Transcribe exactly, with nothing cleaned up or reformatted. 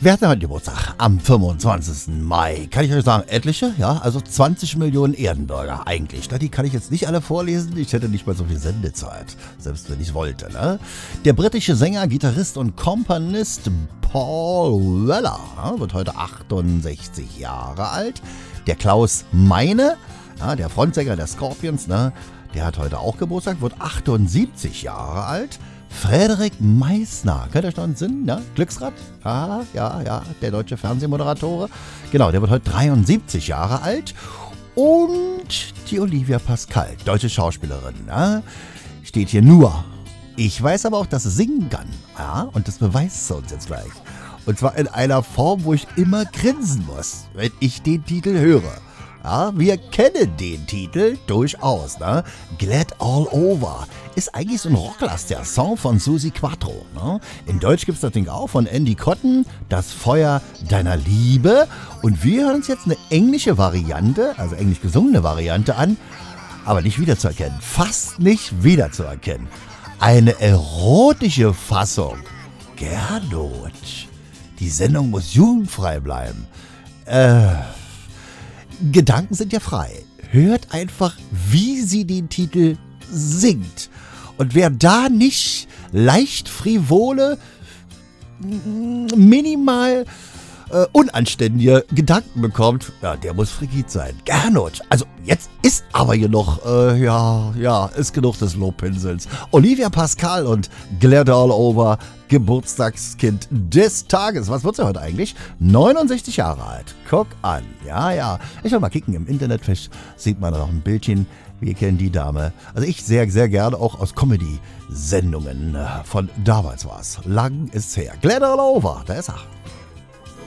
Wer hat denn heute Geburtstag? Am fünfundzwanzigsten Mai. Kann ich euch sagen, etliche? Ja, also zwanzig Millionen Erdenbürger eigentlich. Ne? Die kann ich jetzt nicht alle vorlesen. Ich hätte nicht mal so viel Sendezeit. Selbst wenn ich es wollte. Ne? Der britische Sänger, Gitarrist und Komponist Paul Weller ja, wird heute achtundsechzig Jahre alt. Der Klaus Meine, ja, der Frontsänger der Scorpions, ne? Der hat heute auch Geburtstag, wird achtundsiebzig Jahre alt. Frederik Meissner, könnt ihr euch noch einen Sinn? Ne? Glücksrad? Ah, ja, ja, der deutsche Fernsehmoderator. Genau, der wird heute dreiundsiebzig Jahre alt. Und die Olivia Pascal, deutsche Schauspielerin, ne? Steht hier nur. Ich weiß aber auch, dass sie singen kann. Ja, und das beweist sie uns jetzt gleich. Und zwar in einer Form, wo ich immer grinsen muss, wenn ich den Titel höre. Ja, wir kennen den Titel durchaus, ne? Glad All Over ist eigentlich so ein rocklastiger Song von Suzi Quatro, ne? In Deutsch gibt es das Ding auch von Andy Cotton, Das Feuer deiner Liebe. Und wir hören uns jetzt eine englische Variante, also englisch gesungene Variante an, aber nicht wiederzuerkennen, fast nicht wiederzuerkennen. Eine erotische Fassung. Gernot, die Sendung muss jugendfrei bleiben. Äh... Gedanken sind ja frei. Hört einfach, wie sie den Titel singt. Und wer da nicht leicht frivole, minimal äh, unanständige Gedanken bekommt, ja, der muss frigid sein. Gernot. Also jetzt ist aber hier noch, äh, ja, ja, ist genug des Lobpinsels. Olivia Pascal und Glad All Over, Geburtstagskind des Tages. Was wird sie heute eigentlich? neunundsechzig Jahre alt. Guck an. Ja, ja. Ich will mal kicken. Im Internet sieht man da noch ein Bildchen. Wir kennen die Dame. Also ich sehr, sehr gerne auch aus Comedy-Sendungen. Von damals war es. Lang ist's her. Glad All Over. Da ist er.